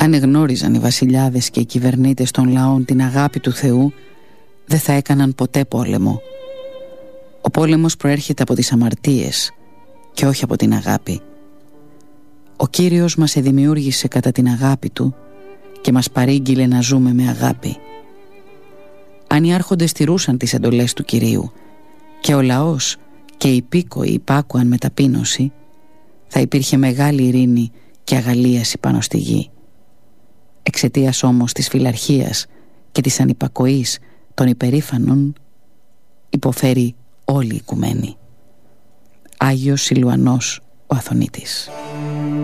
Αν εγνώριζαν οι βασιλιάδες και οι κυβερνήτες των λαών την αγάπη του Θεού, δεν θα έκαναν ποτέ πόλεμο. Ο πόλεμος προέρχεται από τις αμαρτίες και όχι από την αγάπη. Ο Κύριος μας εδημιούργησε κατά την αγάπη Του και μας παρήγγειλε να ζούμε με αγάπη. Αν οι άρχοντες τηρούσαν τις εντολές του Κυρίου και ο λαός και οι υπήκοοι υπάκουαν με ταπείνωση, θα υπήρχε μεγάλη ειρήνη και αγαλίαση πάνω στη γη. Εξαιτίας όμως της φιλαρχίας και της ανυπακοής των υπερήφανων, υποφέρει όλη η οικουμένη. Άγιος Σιλουανός ο Αθωνίτης.